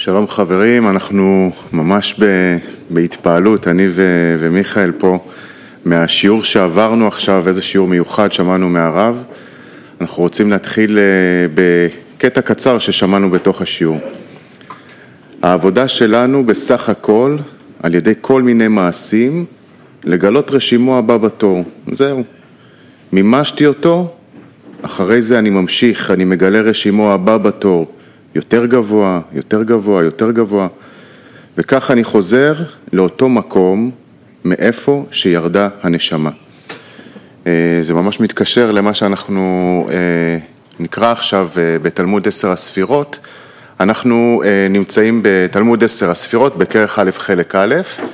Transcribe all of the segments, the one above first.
שלום חברים, אנחנו ממש בהתפעלות, אני ומיכאל פה, מהשיעור שעברנו עכשיו, איזה שיעור מיוחד שמענו מהרב. אנחנו רוצים להתחיל בקטע קצר ששמענו בתוך השיעור. העבודה שלנו בסך הכל, על ידי כל מיני מעשים, לגלות רשימו הבא בתור. זהו. מימשתי אותו, אחרי זה אני ממשיך, אני מגלה רשימו הבא בתור. יותר גבוה, יותר גבוה, יותר גבוה. וכך אני חוזר לאותו מקום מאיפה שירדה הנשמה. זה ממש מתקשר למה שאנחנו נקרא עכשיו בתלמוד 10 הספירות. אנחנו נמצאים בתלמוד 10 הספירות, בכרך א' חלק א',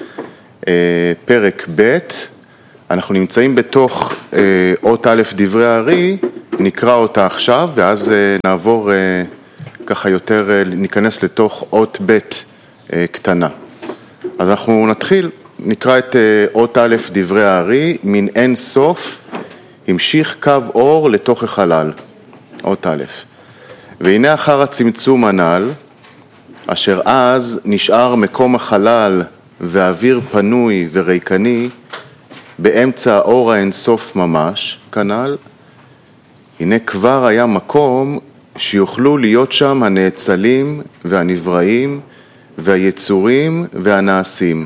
פרק ב'. אנחנו נמצאים בתוך אות א' דברי הארי, נקרא אותה עכשיו, ואז נעבור ככה יותר, ניכנס לתוך אות ב' קטנה. אז אנחנו נתחיל, נקרא את אות א' דברי הארי, מן אין סוף, המשיך קו אור לתוך החלל, אות א'. והנה אחר הצמצום הנ"ל, אשר אז נשאר מקום החלל ואוויר פנוי וריקני, באמצע האור האינסוף ממש, כנ"ל, הנה כבר היה מקום שיוכלו להיות שם הנאצלים והנבראים והיצורים והנעשים.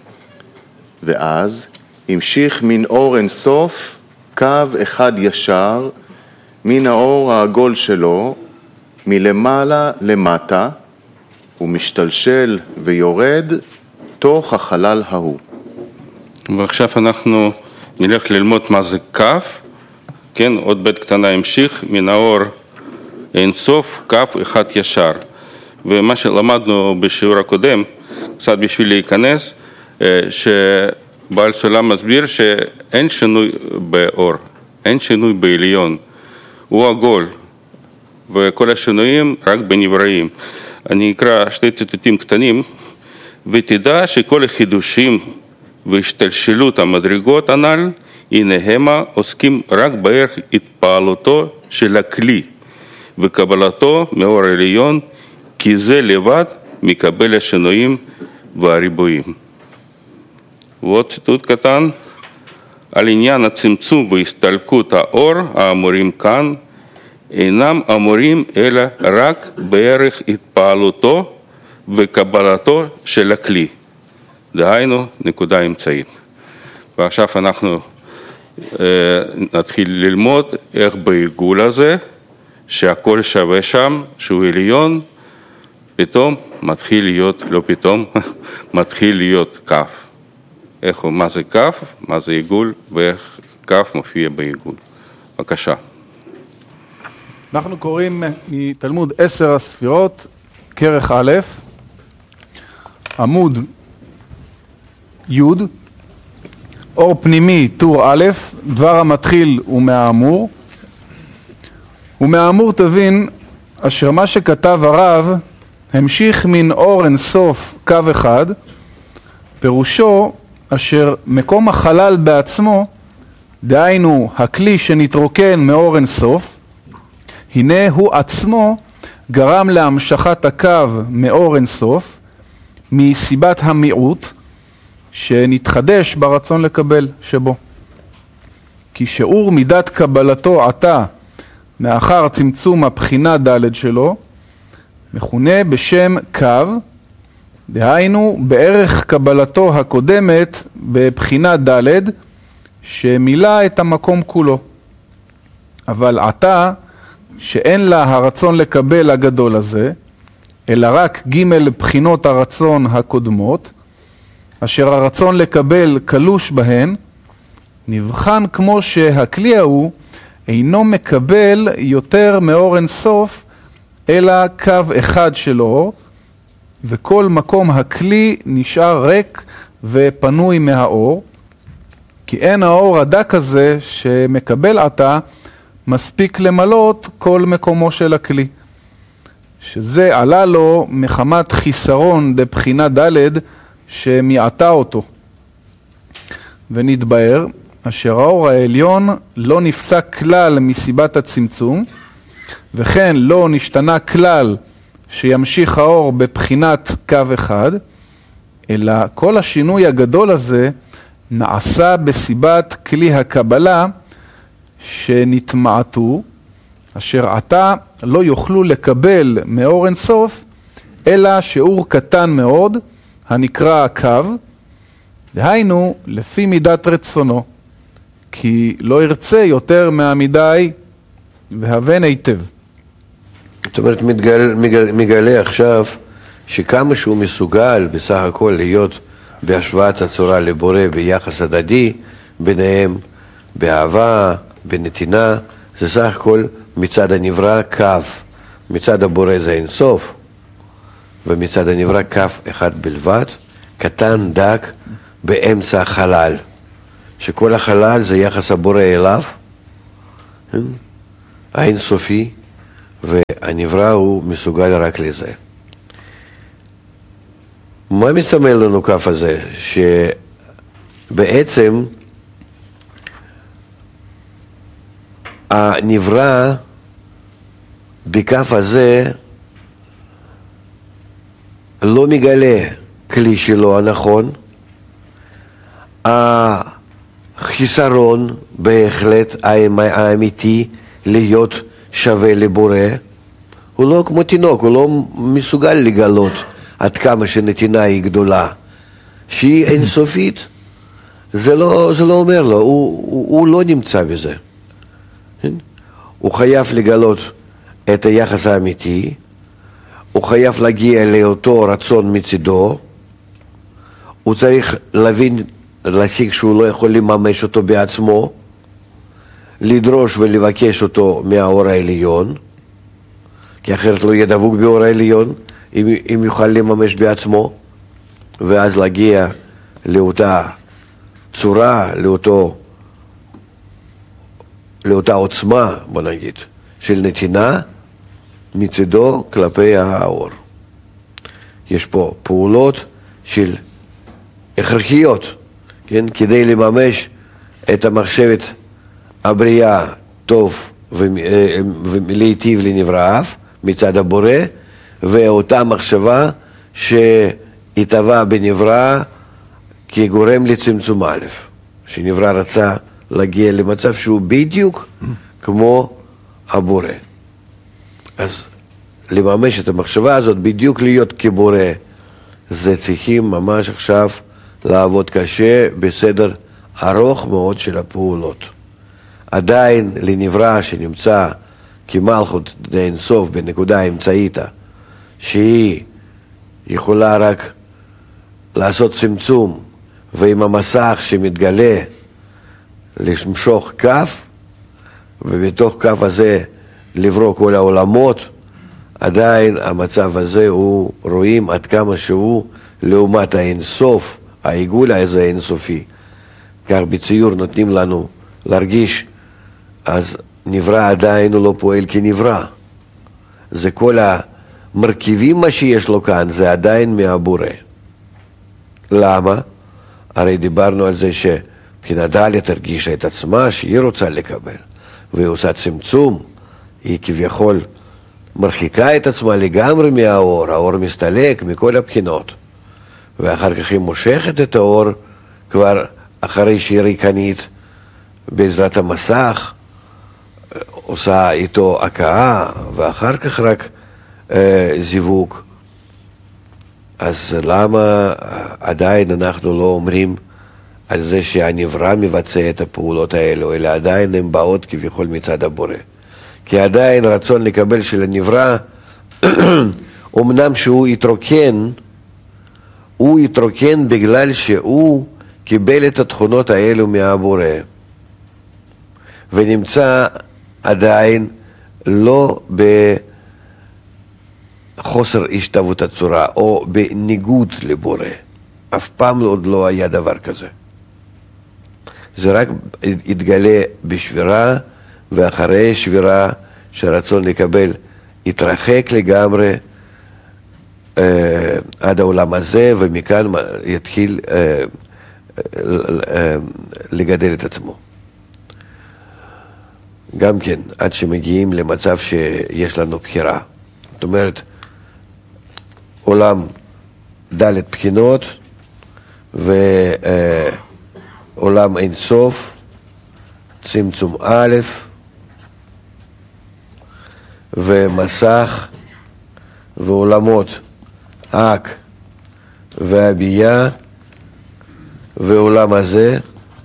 ואז המשיך מן אור אינסוף קו אחד ישר מן האור העגול שלו מלמעלה למטה ומשתלשל ויורד תוך החלל ההוא. ועכשיו אנחנו נלך ללמוד מה זה קו, כן, עוד בית קטנה המשיך מן האור אינסוף קו אחד ישר. ומה שלמדנו בשיעור הקודם, קצת בשביל להיכנס, שבעל סולם מסביר שאין שינוי באור, אין שינוי בעליון, הוא עגול, וכל השינויים רק בנבראים. אני אקרא שתי ציטוטים קטנים, ותדע שכל החידושים והשתלשלות המדרגות הנ"ל, הנה המה עוסקים רק בערך התפעלותו של הכלי, וקבלתו מאור העליון, כי זה לבד מקבל השינויים והריבועים. ועוד ציטוט קטן, על עניין הצמצום והסתלקות האור האמורים כאן, אינם אמורים אלא רק בערך התפעלותו וקבלתו של הכלי. דהיינו, נקודה אמצעית. ועכשיו אנחנו נתחיל ללמוד איך בעיגול הזה, שהכל שווה שם, שהוא עליון, פתאום מתחיל להיות, לא פתאום, מתחיל להיות קו. מה זה קו, מה זה עיגול, ואיך קו מופיע בעיגול. בבקשה. אנחנו קוראים מתלמוד 10 הספירות, כרך א', עמוד י', אור פנימי, טור א', דבר המתחיל ומהאמור. ומהאמור תבין, אשר מה שכתב הרב, המשיך מן אור אינסוף קו אחד, פירושו אשר מקום החלל בעצמו, דהיינו הכלי שנתרוקן מאור אינסוף, הנה הוא עצמו גרם להמשכת הקו מאור אינסוף, מסיבת המיעוט, שנתחדש ברצון לקבל שבו. כי שיעור מידת קבלתו עתה, מאחר צמצום הבחינה ד' שלו, מכונה בשם קו, דהיינו בערך קבלתו הקודמת בבחינה ד' שמילא את המקום כולו. אבל עתה, שאין לה הרצון לקבל הגדול הזה, אלא רק ג' בחינות הרצון הקודמות, אשר הרצון לקבל קלוש בהן, נבחן כמו שהכלי ההוא אינו מקבל יותר מאור אינסוף, אלא קו אחד של אור, וכל מקום הכלי נשאר ריק ופנוי מהאור, כי אין האור הדק הזה שמקבל עתה מספיק למלות כל מקומו של הכלי, שזה עלה לו מחמת חיסרון דבחינה ד' שמעטה אותו. ונתבהר אשר האור העליון לא נפסק כלל מסיבת הצמצום, וכן לא נשתנה כלל שימשיך האור בבחינת קו אחד, אלא כל השינוי הגדול הזה נעשה בסיבת כלי הקבלה שנתמעטו, אשר עתה לא יוכלו לקבל מאור אינסוף, אלא שיעור קטן מאוד, הנקרא קו, דהיינו לפי מידת רצונו, כי לא ירצה יותר מהמידי והבן היטב. זאת אומרת, מגלה עכשיו שכמה שהוא מסוגל בסך הכל להיות בהשוואת הצורה לבורא ביחס הדדי ביניהם, באהבה, בנתינה, זה סך הכל מצד הנברא קו, מצד הבורא זה אינסוף, ומצד הנברא קו אחד בלבד, קטן, דק, באמצע החלל, שכל החלל זה יחס הבורא אליו, האינסופי, והנברא הוא מסוגל רק לזה. מה מסמל לנו כף הזה? שבעצם הנברא בכף הזה לא מגלה כלי שלו הנכון, החיסרון בהחלט האמיתי להיות שווה לבורא, הוא לא כמו תינוק, הוא לא מסוגל לגלות עד כמה שנתינה היא גדולה, שהיא אינסופית, זה לא אומר לו, הוא לא נמצא בזה. הוא חייב לגלות את היחס האמיתי, הוא חייב להגיע לאותו רצון מצידו, הוא צריך להבין, להשיג שהוא לא יכול לממש אותו בעצמו, לדרוש ולבקש אותו מהאור העליון, כי אחרת לא יהיה דבוק באור העליון, אם יוכל לממש בעצמו, ואז להגיע לאותה צורה, לאותה עוצמה, בוא נגיד, של נתינה מצידו כלפי האור. יש פה פעולות של הכרחיות, כן? כדי לממש את המחשבת הבריאה טוב ולהיטיב לנבראיו מצד הבורא, ואותה מחשבה שהתהווה בנברא כגורם לצמצום א', שנברא רצה להגיע למצב שהוא בדיוק כמו הבורא. אז לממש את המחשבה הזאת, בדיוק להיות כבורא, זה צריכים ממש עכשיו לעבוד קשה בסדר ארוך מאוד של הפעולות. עדיין לנברא שנמצא כמלכות דאין סוף בנקודה האמצעית, שהיא יכולה רק לעשות צמצום, ועם המסך שמתגלה למשוך כף, ובתוך כף הזה לברוא כל העולמות, עדיין המצב הזה הוא רואים עד כמה שהוא לעומת האינסוף, העיגול הזה אינסופי. כך בציור נותנים לנו להרגיש, אז נברא עדיין הוא לא פועל כנברא. זה כל המרכיבים מה שיש לו כאן, זה עדיין מהבורא. למה? הרי דיברנו על זה שבחינה ד' הרגישה את עצמה שהיא רוצה לקבל, והיא עושה צמצום, היא כביכול מרחיקה את עצמה לגמרי מהאור, האור מסתלק מכל הבחינות, ואחר כך היא מושכת את האור כבר אחרי שהיא ריקנית בעזרת המסך, עושה איתו הקאה, ואחר כך רק זיווג. אז למה עדיין אנחנו לא אומרים על זה שהנברא מבצע את הפעולות האלו, אלא עדיין הן באות כביכול מצד הבורא? כי עדיין רצון לקבל של הנברא, אמנם שהוא יתרוקן, הוא יתרוקן בגלל שהוא קיבל את התכונות האלו מהבורא, ונמצא עדיין לא בחוסר השתוות הצורה, או בניגוד לבורא. אף פעם עוד לא היה דבר כזה. זה רק התגלה בשבירה, ואחרי שבירה שרצון לקבל התרחק לגמרי עד העולם הזה, ומכאן יתחיל לגדל את עצמו. גם כן, עד שמגיעים למצב שיש לנו בחירה. זאת אומרת, עולם ד' בחינות ועולם אין סוף, צמצום א' ומסך ועולמות אק והבייה ועולם הזה,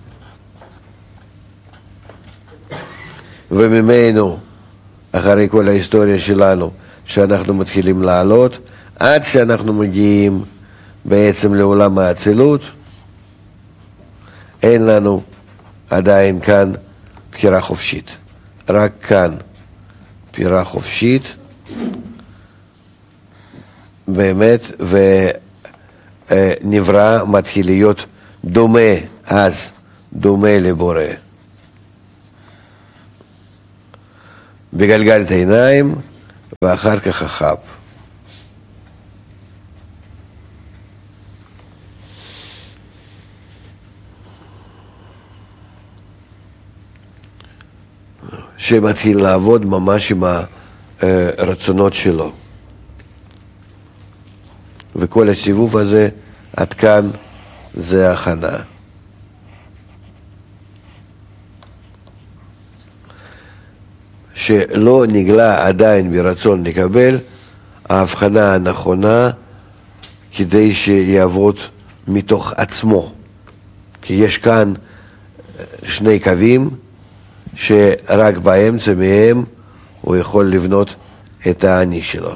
וממנו אחרי כל ההיסטוריה שלנו שאנחנו מתחילים לעלות עד שאנחנו מגיעים בעצם לעולם האצילות, אין לנו עדיין כאן בחירה חופשית, רק כאן בחירה חופשית באמת, ונברא מתחיל להיות דומה, אז דומה לבורא. בגלגל את העיניים ואחר כך החב. שמתחיל לעבוד ממש עם הרצונות שלו. וכל הסיבוב הזה עד כאן זה הכנה. שלא נגלה עדיין ברצון לקבל ההבחנה הנכונה כדי שיעבוד מתוך עצמו. כי יש כאן שני קווים שרק באמצע מהם הוא יכול לבנות את האני שלו.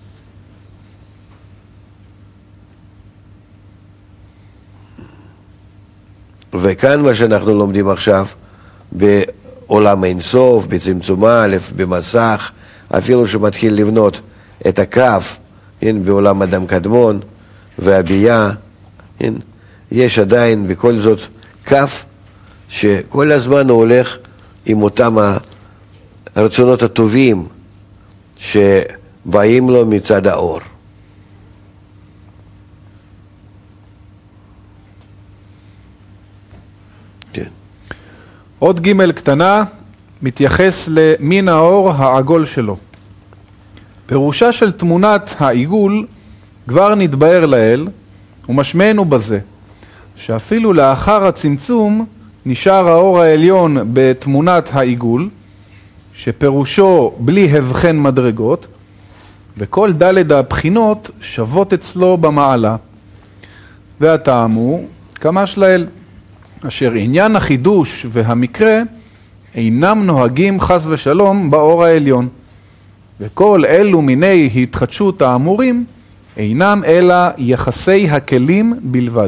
וכאן מה שאנחנו לומדים עכשיו בעולם אין סוף, בצמצום א', במסך, אפילו שמתחיל לבנות את הקו, בעולם אדם קדמון והבייה, יש עדיין בכל זאת קו שכל הזמן הוא הולך עם אותם הרצונות הטובים שבאים לו מצד האור. כן. עוד ג' קטנה מתייחס למין האור העגול שלו. פירושה של תמונת העיגול כבר נתבהר לאל, ומשמענו בזה, שאפילו לאחר הצמצום נשאר האור העליון בתמונת העיגול, שפירושו בלי הבחן מדרגות, וכל ד' הבחינות שוות אצלו במעלה. והטעם הוא כמש לאל, אשר עניין החידוש והמקרה אינם נוהגים חס ושלום באור העליון, וכל אלו מיני התחדשות האמורים אינם אלא יחסי הכלים בלבד.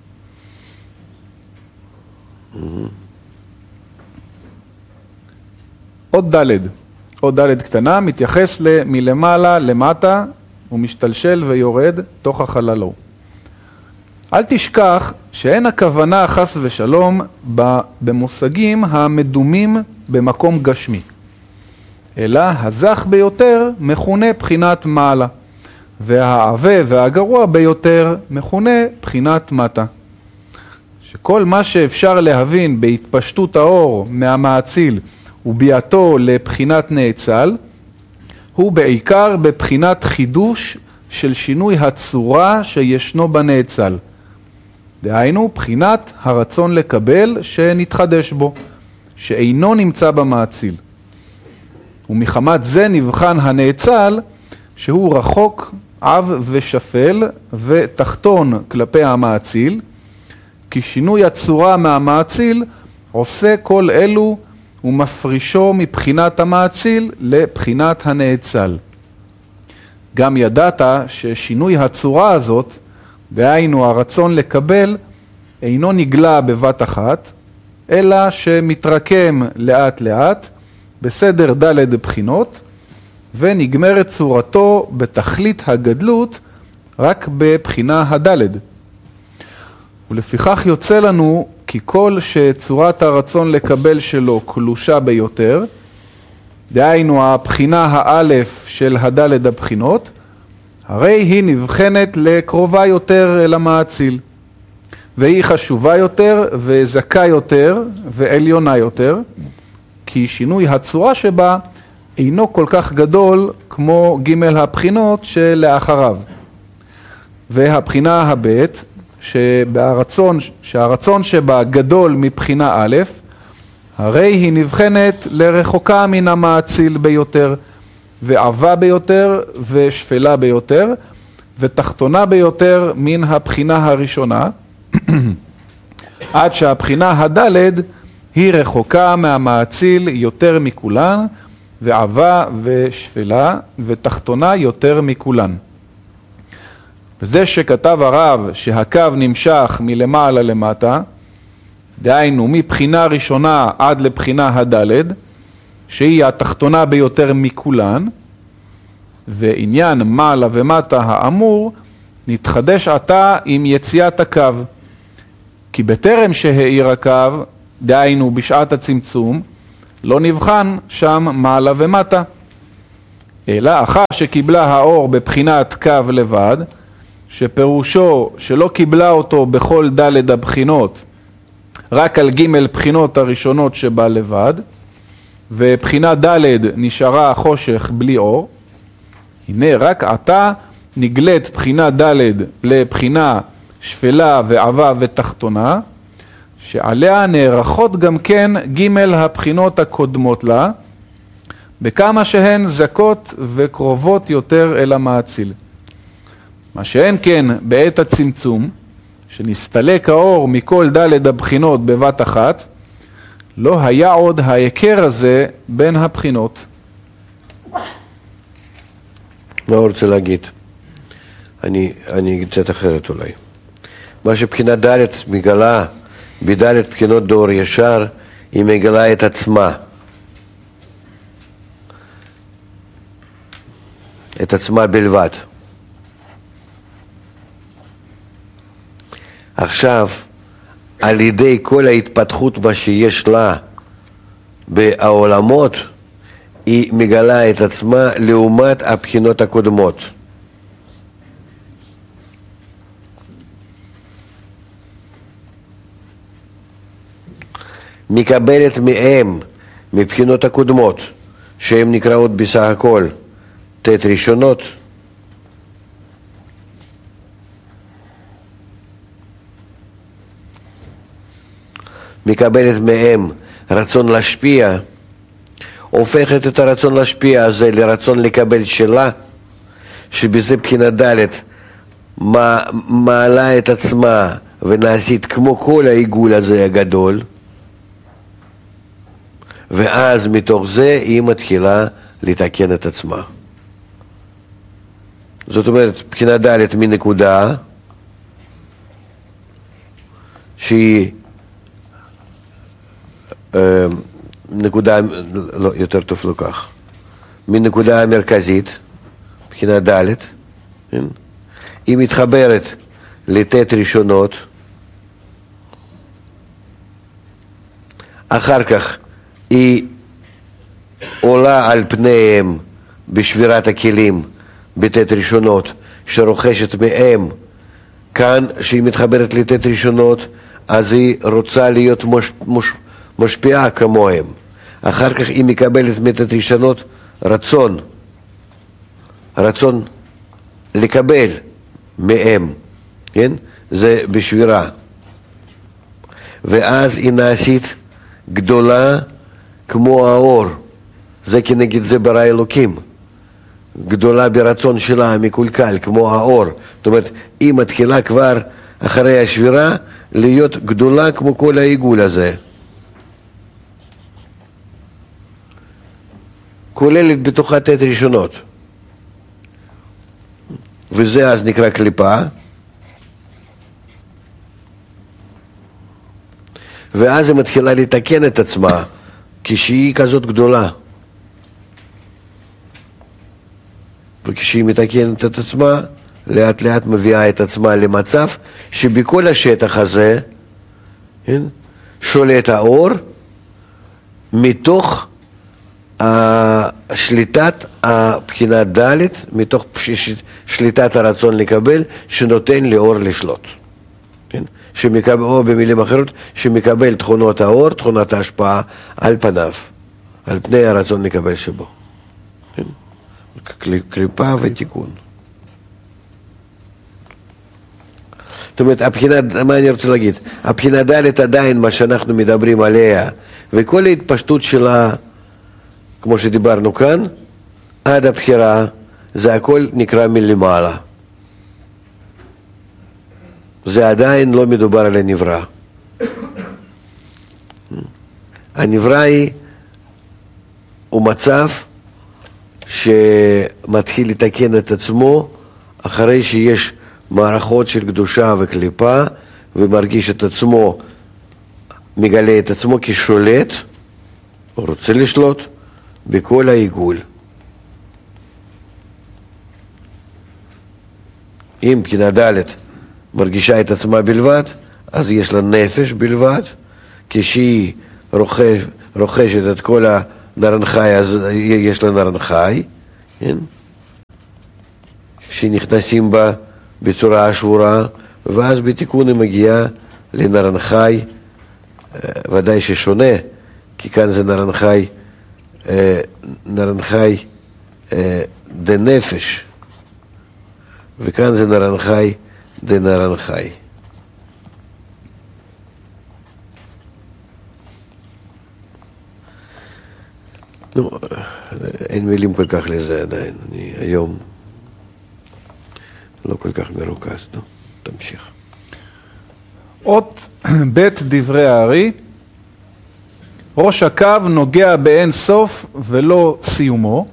עוד ד' קטנה מתייחס מלמעלה למטה ומשתלשל ויורד תוך החללו. אל תשכח שאין הכוונה חס ושלום במושגים המדומים במקום גשמי, אלא הזך ביותר מכונה בחינת מעלה, והעווה והגרוע ביותר מכונה בחינת מטה. שכל מה שאפשר להבין בהתפשטות האור מהמאציל וביאתו לבחינת נאצל, הוא בעיקר בבחינת חידוש של שינוי הצורה שישנו בנאצל. דהיינו, בחינת הרצון לקבל שנתחדש בו, שאינו נמצא במאציל. ומחמת זה נבחן הנאצל, שהוא רחוק, עב ושפל ותחתון כלפי המאציל, כי שינוי הצורה מהמאציל עושה כל אלו ומפרישו מבחינת המאציל לבחינת הנאצל. גם ידעת ששינוי הצורה הזאת, דהיינו הרצון לקבל, אינו נגלה בבת אחת, אלא שמתרקם לאט לאט בסדר ד' בחינות, ונגמרת צורתו בתכלית הגדלות רק בבחינה הד'. ולפיכך יוצא לנו כי כל שצורת הרצון לקבל שלו קלושה ביותר, דהיינו הבחינה האלף של הד' הבחינות, הרי היא נבחנת לקרובה יותר אל המאציל, והיא חשובה יותר וזכה יותר ועליונה יותר, כי שינוי הצורה שבה אינו כל כך גדול כמו ג' הבחינות שלאחריו. והבחינה הבית, שהרצון שבה גדול מבחינה א', הרי היא נבחנת לרחוקה מן המאציל ביותר, ועבה ביותר, ושפלה ביותר, ותחתונה ביותר מן הבחינה הראשונה, עד שהבחינה הדלת היא רחוקה מהמאציל יותר מכולן, ועבה ושפלה, ותחתונה יותר מכולן. וזה שכתב הרב שהקו נמשך מלמעלה למטה, דהיינו מבחינה ראשונה עד לבחינה הדלת, שהיא התחתונה ביותר מכולן, ועניין מעלה ומטה האמור נתחדש עתה עם יציאת הקו. כי בטרם שהאיר הקו, דהיינו בשעת הצמצום, לא נבחן שם מעלה ומטה. אלא אחר שקיבלה האור בבחינת קו לבד, שפירושו שלא קיבלה אותו בכל ד' הבחינות, רק על ג' בחינות הראשונות שבה לבד, ובחינה ד' נשארה חושך בלי אור, הנה רק עתה נגלית בחינה ד' לבחינה שפלה ועבה ותחתונה, שעליה נערכות גם כן ג' הבחינות הקודמות לה, בכמה שהן זכות וקרובות יותר אל המאציל. מה שאין כן בעת הצמצום, שנסתלק האור מכל ד' הבחינות בבת אחת, לא היה עוד ההיכר הזה בין הבחינות. מה הוא רוצה להגיד? אני אגיד קצת אחרת אולי. מה שבחינה ד' מגלה בד' בחינות דור ישר, היא מגלה את עצמה. את עצמה בלבד. עכשיו, על ידי כל ההתפתחות מה שיש לה בעולמות, היא מגלה את עצמה לעומת הבחינות הקודמות. מקבלת מהם, מבחינות הקודמות, שהן נקראות בסך הכל ת' ראשונות, מקבלת מהם רצון להשפיע, הופכת את הרצון להשפיע הזה לרצון לקבל שלה, שבזה בחינה ד' מעלה את עצמה ונעשית כמו כל העיגול הזה הגדול, ואז מתוך זה היא מתחילה לתקן את עצמה. זאת אומרת, בחינה ד' מנקודה שהיא נקודה, לא, יותר טוב לא כך, מנקודה המרכזית, בחינה ד', היא מתחברת לת' ראשונות, אחר כך היא עולה על פניהם בשבירת הכלים בת' ראשונות, שרוכשת מהם כאן, שהיא מתחברת לת' ראשונות, אז היא רוצה להיות משפיעה כמוהם. אחר כך היא מקבלת מת' ראשונות רצון לקבל מהם, כן? זה בשבירה. ואז היא נעשית גדולה כמו האור, זה כנגד זה ברא אלוקים, גדולה ברצון שלה מקולקל כמו האור. זאת אומרת, היא מתחילה כבר אחרי השבירה להיות גדולה כמו כל העיגול הזה, כוללת בתוכה ת' ראשונות, וזה אז נקרא קליפה. ואז היא מתחילה לתקן את עצמה כשהיא כזאת גדולה, וכשהיא מתקנת את עצמה לאט לאט מביאה את עצמה למצב שבכל השטח הזה, כן, שולט האור מתוך שליטת הבחינה ד', מתוך שליטת הרצון לקבל, שנותן לאור לשלוט, כן? שמקבל, או במילים אחרות, שמקבל תכונות האור, תכונת ההשפעה על פניו, על פני הרצון לקבל שבו, כן? קליפה ותיקון. זאת אומרת, מה אני רוצה להגיד? הבחינה ד' עדיין מה שאנחנו מדברים עליה, וכל ההתפשטות שלה, כמו שדיברנו כאן, עד הבחירה, זה הכל נקרא מלמעלה. זה עדיין לא מדובר על הנברא. הנברא הוא מצב שמתחיל לתקן את עצמו אחרי שיש מערכות של קדושה וקליפה, ומרגיש את עצמו, מגלה את עצמו כשולט, הוא רוצה לשלוט בכל העיגול. אם בחינה ד' מרגישה את עצמה בלבד, אז יש לה נפש בלבד, כשהיא רוכשת את כל הנרן חי, אז יש לה נרן חי, כן? כשנכנסים בה בצורה שבורה, ואז בתיקון היא מגיעה לנרן חי, ודאי ששונה, כי כאן זה נרן חי דנפש, וכאן זה נרן חי דנרן חי. נו, אין מילים כל כך לזה עדיין, אני היום לא כל כך מרוכז. נו, תמשיך. אות בית דברי הארי, ראש הקו נוגע באין סוף ולא סיומו,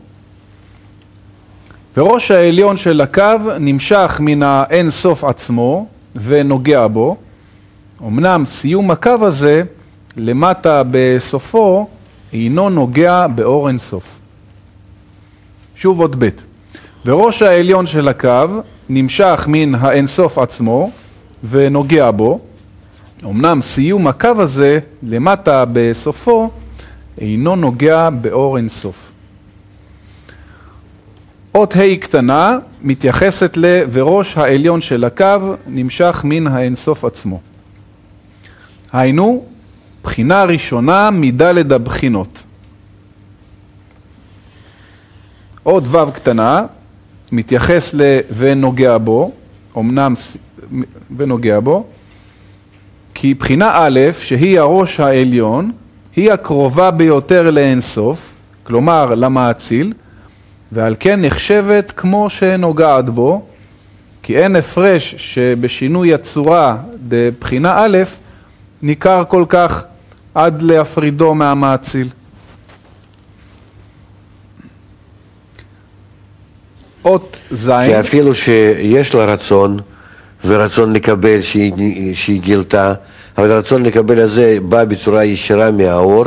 וראש העליון של הקו נמשך מן האין סוף עצמו ונוגע בו. אמנם סיום הקו הזה למטה בסופו אינו נוגע באור אין סוף. שוב עוד בית. וראש העליון של הקו נמשך מן האין סוף עצמו ונוגע בו. אמנם סיום הקו הזה למטה בסופו אינו נוגע באור אין סוף. אות ה' קטנה מתייחסת וראש העליון של הקו נמשך מן האין סוף עצמו. היינו, בחינה ראשונה מדלת הבחינות. אות ו' קטנה מתייחס ונוגע בו, אמנם ונוגע בו, כי בחינה א', שהיא הראש העליון, היא הקרובה ביותר לאין סוף, כלומר למאציל, ועל כן נחשבת כמו שנוגעת בו, כי אין הפרש שבשינוי הצורה בבחינה א' ניכר כל כך עד להפרידו מהמאציל. אות זין. כי אפילו שיש לה רצון, ורצון לקבל שהיא גילתה, אבל הרצון לקבל הזה בא בצורה ישירה מהאור,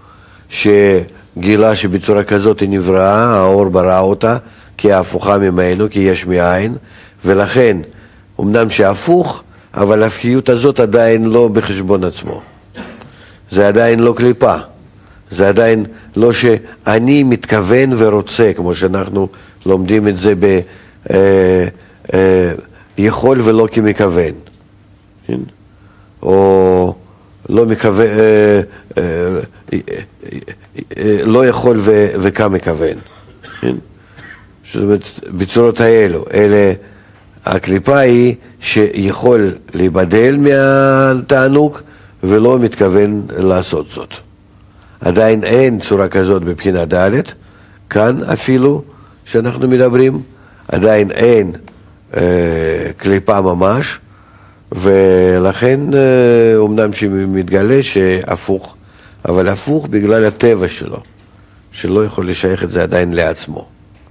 שגילה שבצורה כזאת היא נבראה, האור ברא אותה, כי ההפוכה ממנו, כי יש מאין, ולכן, אמנם שהפוך, אבל ההפכיות הזאת עדיין לא בחשבון עצמו. זה עדיין לא קליפה. זה עדיין לא שאני מתכוון ורוצה, כמו שאנחנו לומדים את זה יכול ולא כמכוון. או לא מכוון, לא יכול וכמכוון. זאת אומרת, בצורות האלו, הקליפה היא שיכול להיבדל מהתענוג ולא מתכוון לעשות זאת. עדיין אין צורה כזאת בבחינה ד', כאן אפילו שאנחנו מדברים, עדיין אין קליפה ממש, ולכן אומנם שמתגלה שהפוך, אבל הפוך בגלל הטבע שלו, שלא יכול לשייך את זה עדיין לעצמו.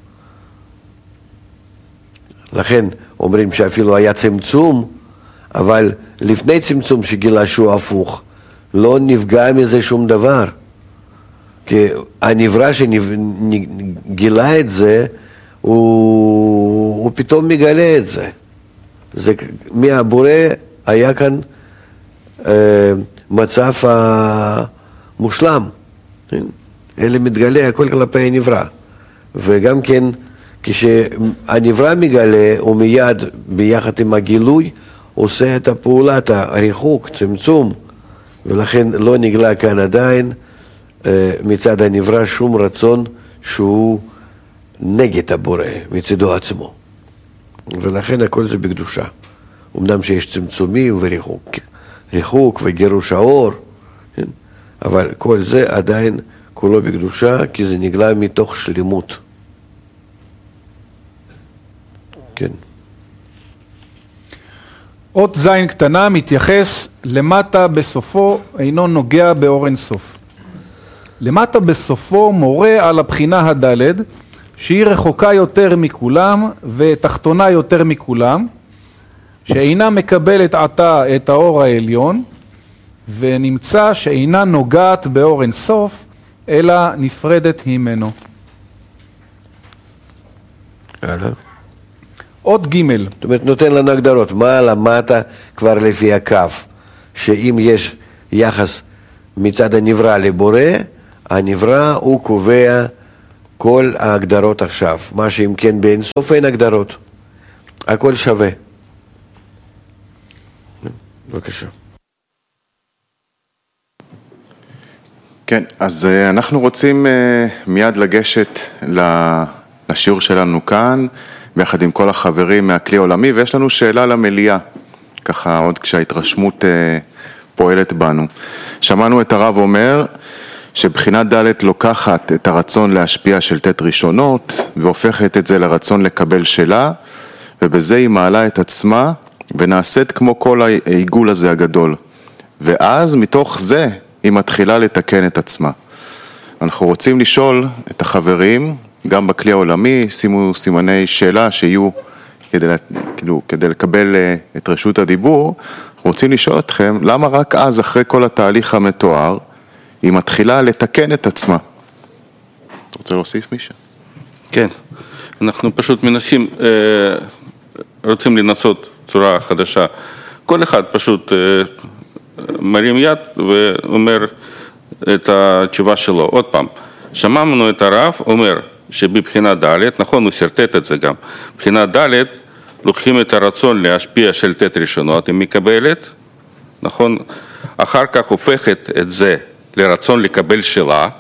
לכן אומרים שאפילו היה צמצום, אבל לפני צמצום שגילה שהוא הפוך, לא נפגע מזה שום דבר. כי הנברא שגילה את זה, הוא פתאום מגלה את זה. זה מהבורא היה כאן מצב המושלם. אלה מתגלה הכל כלפי הנברא. וגם כן, כשהנברא מגלה, הוא מיד ביחד עם הגילוי, עושה את הפעולת הריחוק, צמצום, ולכן לא נגלה כאן עדיין מצד הנברא שום רצון שהוא נגד הבורא, מצדו עצמו. ולכן הכל זה בקדושה. אמנם שיש צמצומים וריחוק וגירוש האור, כן? אבל כל זה עדיין כולו בקדושה, כי זה נגלה מתוך שלמות. כן. אות זין קטנה מתייחס למטה בסופו, אינו נוגע באור אין סוף. למטה בסופו מורה על הבחינה הדלת, שהיא רחוקה יותר מכולם ותחתונה יותר מכולם, שאינה מקבלת עתה את האור העליון, ונמצא שאינה נוגעת באור אין סוף, אלא נפרדת ממנו. הלאה. אות ג'. זאת אומרת, נותן לנו הגדרות, מה למטה כבר לפי הקו, שאם יש יחס מצד הנברא לבורא, הנברא הוא קובע כל ההגדרות עכשיו, מה שאם כן באין סוף אין הגדרות, הכל שווה. בבקשה. כן, אז אנחנו רוצים מיד לגשת לשיעור שלנו כאן, ביחד עם כל החברים מהכלי העולמי, ויש לנו שאלה למליאה, ככה עוד כשההתרשמות פועלת בנו. שמענו את הרב אומר שבחינת ד' לוקחת את הרצון להשפיע של ת' ראשונות, והופכת את זה לרצון לקבל שלה, ובזה היא מעלה את עצמה, ונעשית כמו כל העיגול הזה הגדול. ואז מתוך זה היא מתחילה לתקן את עצמה. אנחנו רוצים לשאול את החברים, גם בכלי העולמי, שימו סימני שאלה שיהיו כדי לקבל את רשות הדיבור. אנחנו רוצים לשאול אתכם, למה רק אז, אחרי כל התהליך המתואר, היא מתחילה לתקן את עצמה? אתה רוצה להוסיף מישהו? כן, אנחנו פשוט רוצים לנסות צורה חדשה. כל אחד פשוט מרים יד ואומר את התשובה שלו. עוד פעם, שמענו את הרב אומר שבבחינה ד', נכון, הוא סרטט את זה גם, בחינה ד' לוקחים את הרצון להשפיע של ת' ראשונות, היא מקבלת, נכון, אחר כך הופכת את זה לרצון לקבל שלה,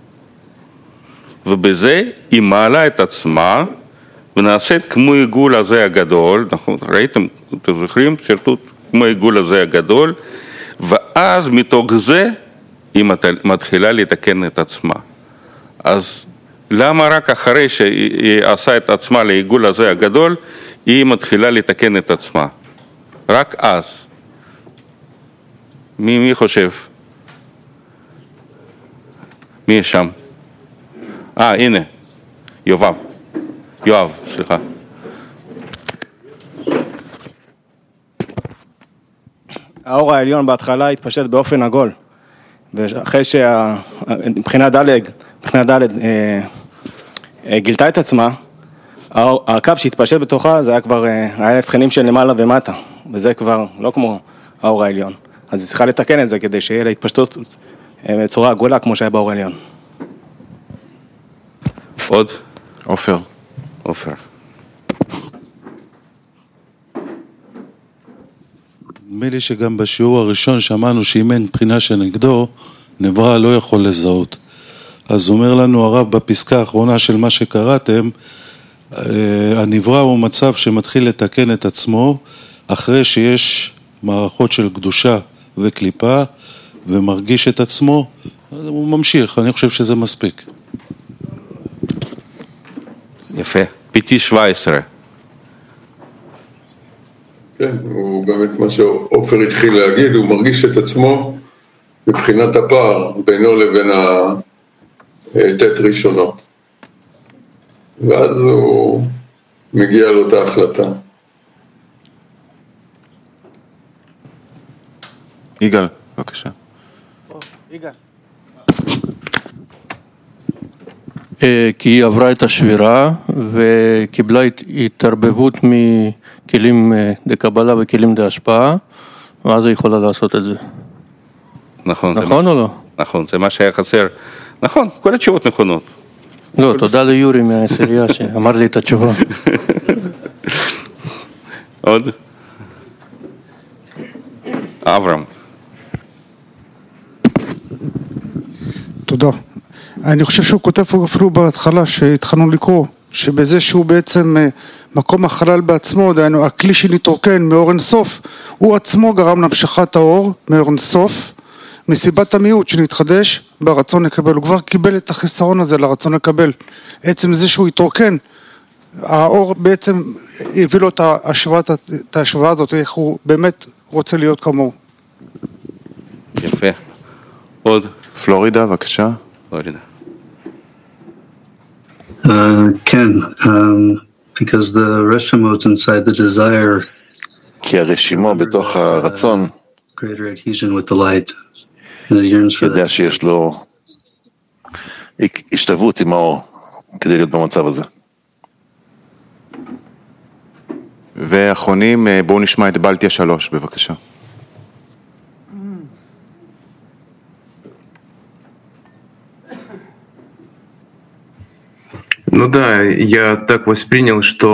ובזה היא מעלה את עצמה, ונעשית כמו עיגול הזה הגדול, נכון, ראיתם, אתם זוכרים, שרטוט כמו עיגול הזה הגדול, ואז מתוך זה היא מתחילה לתקן את עצמה. אז למה רק אחרי שהיא עשה את עצמה לעיגול הזה הגדול, היא מתחילה לתקן את עצמה? רק אז. מי חושב? מי יש שם? הנה, יואב, סליחה. האור העליון בהתחלה התפשט באופן עגול, ואחרי שבחינה ד' גילתה את עצמה, הקו שהתפשט בתוכה זה היה כבר, היה הבחנים של למעלה ומטה, וזה כבר לא כמו האור העליון. אז היא צריכה לתקן את זה כדי שיהיה לה התפשטות בצורה עגולה כמו שהיה באור העליון. עוד? עופר. נדמה לי שגם בשיעור הראשון שמענו שאם אין בחינה שנגדו, נברא לא יכול לזהות. אז אומר לנו הרב בפסקה האחרונה של מה שקראתם, הנברא הוא מצב שמתחיל לתקן את עצמו, אחרי שיש מערכות של קדושה וקליפה, ומרגיש את עצמו, הוא ממשיך, אני חושב שזה מספיק. יפה, PT 17. כן, הוא גם את מה שעופר התחיל להגיד, הוא מרגיש את עצמו מבחינת הפער בינו לבין הת' ראשונות. ואז הוא מגיע לאותה החלטה. יגאל, בבקשה. יגאל. כי היא עברה את השבירה וקיבלה התערבבות מכלים דקבלה וכלים דהשפעה, ואז היא יכולה לעשות את זה. נכון או לא? נכון, זה מה שהיה חסר. נכון, כל התשובות נכונות. לא, תודה ליורי מהעשירייה שאמר לי את התשובה. עוד? אברהם. תודה. אני חושב שהוא כותב אפילו בהתחלה שהתחלנו לקרוא, שבזה שהוא בעצם מקום החלל בעצמו, דהיינו, הכלי שנתרוקן מאור אינסוף, הוא עצמו גרם להמשכת האור מאור אינסוף, מסיבת המיעוט שנתחדש ברצון לקבל. הוא כבר קיבל את החיסרון הזה לרצון לקבל. עצם זה שהוא התרוקן, האור בעצם הביא לו את ההשוואה הזאת, איך הוא באמת רוצה להיות כמוהו. יפה. עוד? פלורידה, בבקשה. פלורידה. כן, because the reshimot inside the desire כי הרשימו בתוך הרצון greater adhesion with the light and it yearns for יודע that. שיש לו השתוות עם האור כדי להיות במצב הזה. ואחרונים, בואו נשמע את בלטיה 3, בבקשה. Ну да, я так воспринял, что